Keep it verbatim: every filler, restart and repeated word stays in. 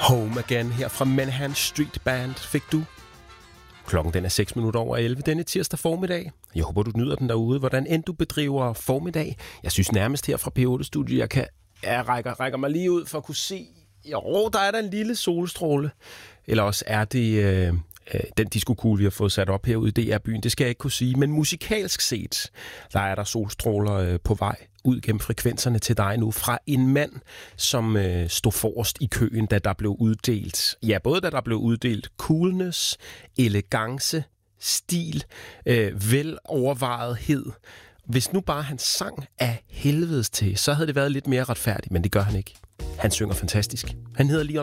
Home Again her fra Manhattan Street Band fik du. Klokken den er seks minutter over elleve denne tirsdag formiddag. Jeg håber, du nyder den derude. Hvordan end du bedriver formiddag. Jeg synes nærmest her fra P otte-studiet, jeg kan jeg rækker, rækker mig lige ud for at kunne se. Jo, der er der en lille solstråle. Eller også er det øh, øh, den diskokugle, vi har fået sat op herude i D R-byen. Det skal jeg ikke kunne sige. Men musikalsk set, der er der solstråler øh, på vej ud gennem frekvenserne til dig nu, fra en mand, som øh, stod forrest i køen, da der blev uddelt, ja, både da der blev uddelt coolness, elegance, stil, øh, velovervejethed. Hvis nu bare han sang af helvedes til, så havde det været lidt mere retfærdigt, men det gør han ikke. Han synger fantastisk. Han hedder Leon